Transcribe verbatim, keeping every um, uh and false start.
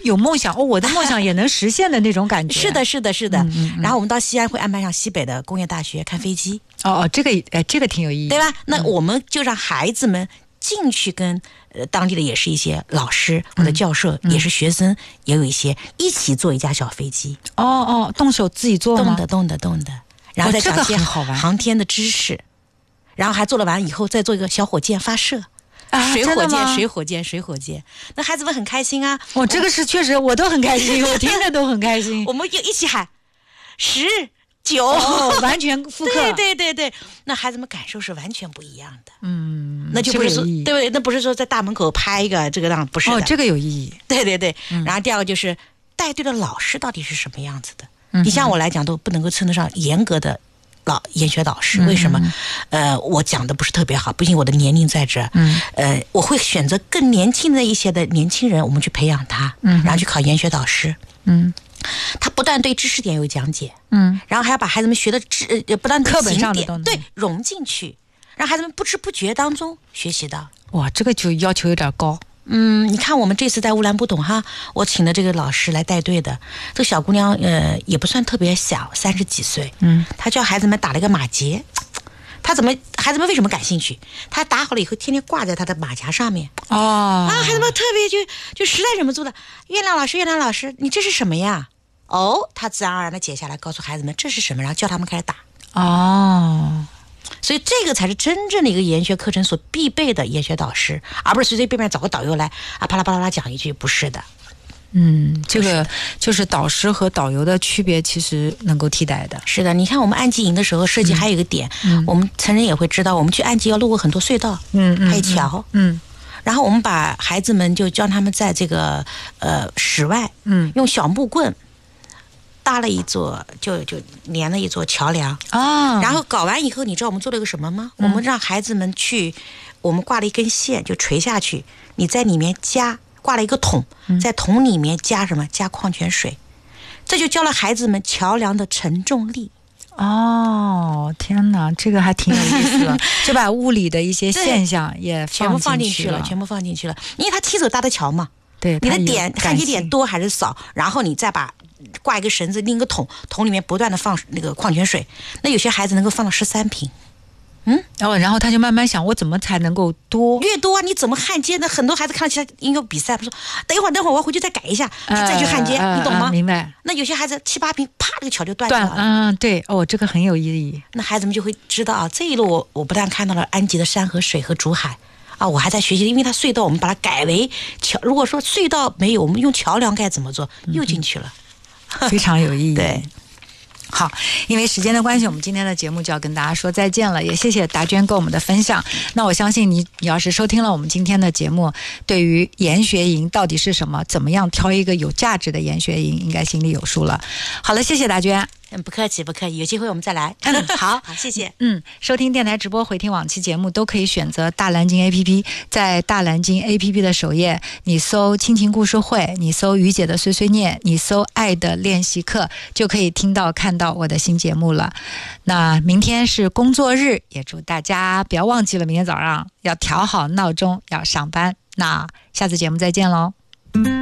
有梦想哦，我的梦想也能实现的那种感觉。 是的，是的，是的。 嗯嗯嗯然后我们到西安会安排上西北的工业大学看飞机。 哦哦，这个呃这个挺有意义， 对吧？那我们就让孩子们进去跟呃当地的也是一些老师或者教授， 嗯、 也是学生，也有一些一起做一架小飞机。 哦哦，动手自己做吗？ 动的动的动的，然后再讲一些航天的知识，然后还做了完以后再做一个小火箭发射。 啊、 水火箭，水火箭，水火箭，那孩子们很开心啊！ 哦，这个是确实，我都很开心，我听着都很开心。 我们就一起喊十九、 哦，完全复刻。 对对对对，那孩子们感受是完全不一样的。 嗯， 那就不是说，对不对？那不是说在大门口拍一个这个让不是的。 哦，这个有意义。 对对对， 嗯、 然后第二个就是带队的老师到底是什么样子的？嗯、你像我来讲都不能够称得上严格的。老研学导师为什么？嗯、呃，我讲的不是特别好，毕竟我的年龄在这。 嗯， 呃，我会选择更年轻的一些的年轻人，我们去培养他， 嗯， 然后去考研学导师。 嗯， 他不但对知识点有讲解， 嗯， 然后还要把孩子们学的知呃不但课本上的东西对融进去，让孩子们不知不觉当中学习到。 哇，这个就要求有点高。 嗯，你看我们这次在乌兰布统哈，我请的这个老师来带队的，这个小姑娘呃也不算特别小，三十几岁， 嗯， 她教孩子们打了一个马结，她怎么孩子们为什么感兴趣？她打好了以后，天天挂在她的马甲上面。 哦， 啊，孩子们特别就就实在忍不住了，月亮老师，月亮老师，你这是什么呀？哦，她自然而然的解下来，告诉孩子们这是什么，然后教他们开始打。 哦。 所以这个才是真正的一个研学课程所必备的研学导师，而不是随随便便找个导游来啊啪啦啪啦啦讲一句，不是的。 嗯，这个就是导师和导游的区别，其实能够替代的。 是的，你看我们安吉营的时候设计还有一个点， 嗯、 我们成人也会知道，我们去安吉要路过很多隧道， 嗯嗯， 还有桥， 嗯， 然后我们把孩子们就教他们在这个呃室外， 嗯， 用小木棍。搭了一座，就就连了一座桥梁啊。 然后搞完以后，你知道我们做了个什么吗？嗯、我们让孩子们去，我们挂了一根线，就垂下去，你在里面加挂了一个桶，在桶里面加什么？加矿泉水，这就教了孩子们桥梁的承重力。 哦，天哪，这个还挺有意思的，就把物理的一些现象也全部放进去去了，全部放进去了，因为他亲手搭的桥嘛。 对， 你的点焊接点多还是少，然后你再把挂一个绳子，拎个桶，桶里面不断的放那个矿泉水，那有些孩子能够放到十三瓶。嗯， 哦，然后他就慢慢想，我怎么才能够多？ 越多啊，你怎么焊接？那很多孩子看到其他音乐比赛，不说等一会儿，等一会儿，我要回去再改一下，他再去焊接， 呃、 你懂吗、 呃？明白。 那有些孩子七八瓶，啪，这个桥就断掉了。 嗯，对，哦，这个很有意义。 那孩子们就会知道啊，这一路我我不但看到了安吉的山和水和竹海。啊，我还在学习，因为它隧道我们把它改为桥。如果说隧道没有，我们用桥梁该怎么做？又进去了， 嗯、非常有意义。 对， 好，因为时间的关系，我们今天的节目就要跟大家说再见了。也谢谢达娟跟我们的分享。那我相信你，你要是收听了我们今天的节目，对于研学营到底是什么，怎么样挑一个有价值的研学营，应该心里有数了。好了，谢谢达娟。 嗯，不客气，不客气，有机会我们再来。嗯，好，好，谢谢。 嗯，收听电台直播、回听往期节目都可以选择大蓝鲸 A P P， 在大蓝鲸 A P P 的首页，你搜亲情故事会，你搜于姐的碎碎念，你搜爱的练习课，就可以听到看到我的新节目了。那明天是工作日，也祝大家不要忘记了，明天早上要调好闹钟，要上班。那下次节目再见喽。